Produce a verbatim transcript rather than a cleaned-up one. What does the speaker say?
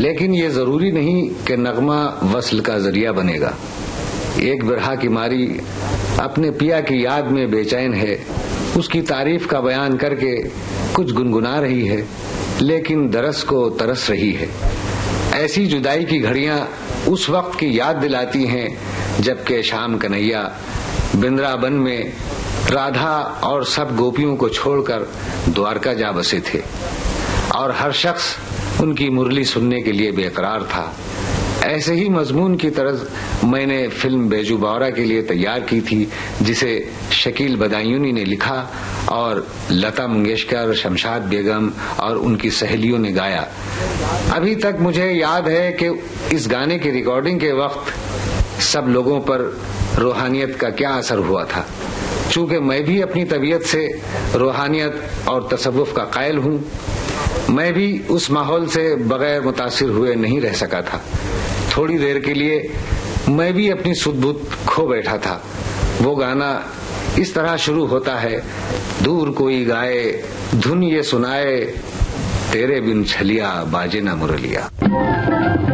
लेकिन ये जरूरी नहीं कि नगमा वस्ल का जरिया बनेगा। एक बिरहा की मारी अपने पिया की याद में बेचैन है, उसकी तारीफ का बयान करके कुछ गुनगुना रही है, लेकिन दरस को तरस रही है। ऐसी जुदाई की घड़ियां उस वक्त की याद दिलाती हैं जबकि श्याम कन्हैया वृंदावन में राधा और सब गोपियों को छोड़कर द्वारका जा बसे थे और हर शख्स उनकी मुरली सुनने के लिए बेकरार था। ऐसे ही मजमून की तरज मैंने फिल्म बैजू बावरा के लिए तैयार की थी, जिसे शकील बदायूनी ने लिखा और लता मंगेशकर, शमशाद बेगम और उनकी सहेलियों ने गाया। अभी तक मुझे याद है कि इस गाने की रिकॉर्डिंग के वक्त सब लोगों पर रूहानियत का क्या असर हुआ था। चूंकि मैं भी अपनी तबीयत से रूहानियत और तसव्वुफ का कायल हूँ, मैं भी उस माहौल से बगैर मुतासिर हुए नहीं रह सका था। थोड़ी देर के लिए मैं भी अपनी सुध-बुध खो बैठा था। वो गाना इस तरह शुरू होता है, दूर कोई गाए धुन ये सुनाए, तेरे बिन छलिया बाजे ना मुरलिया।